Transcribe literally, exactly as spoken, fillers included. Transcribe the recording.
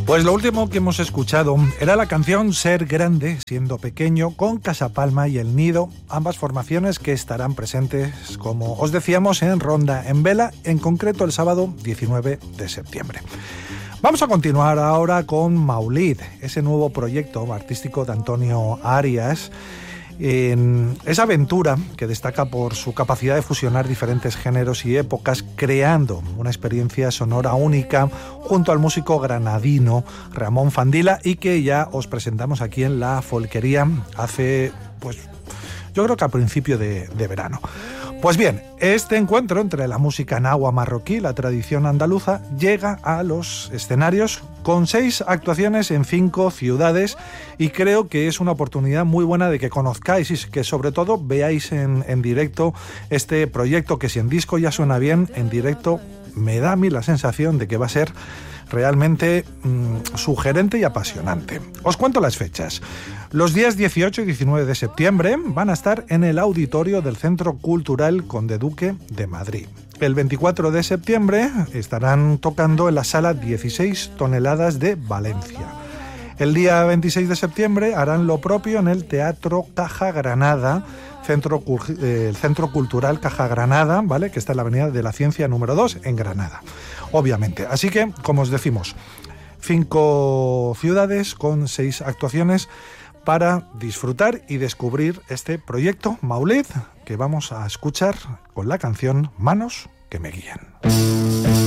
Pues lo último que hemos escuchado era la canción Ser Grande, Siendo Pequeño, con Casa Palma y El Nido, ambas formaciones que estarán presentes, como os decíamos, en Ronda en Vela, en concreto el sábado diecinueve de septiembre. Vamos a continuar ahora con Maulid, ese nuevo proyecto artístico de Antonio Arias, en esa aventura que destaca por su capacidad de fusionar diferentes géneros y épocas, creando una experiencia sonora única junto al músico granadino Ramón Fandila, y que ya os presentamos aquí en La Folquería hace, pues, yo creo que a principio de, de verano. Pues bien, este encuentro entre la música nahua marroquí y la tradición andaluza llega a los escenarios con seis actuaciones en cinco ciudades, y creo que es una oportunidad muy buena de que conozcáis y que sobre todo veáis en, en directo este proyecto, que si en disco ya suena bien, en directo me da a mí la sensación de que va a ser realmente mmm, sugerente y apasionante. Os cuento las fechas. Los días dieciocho y diecinueve de septiembre van a estar en el auditorio del Centro Cultural Conde Duque de Madrid. El veinticuatro de septiembre estarán tocando en la Sala dieciséis toneladas de Valencia. El día veintiséis de septiembre harán lo propio en el Teatro Caja Granada, Centro, eh, el Centro Cultural Caja Granada, ¿vale?, que está en la Avenida de la Ciencia número dos, en Granada, obviamente. Así que, como os decimos, cinco ciudades con seis actuaciones para disfrutar y descubrir este proyecto Maulid, que vamos a escuchar con la canción Manos que me guían.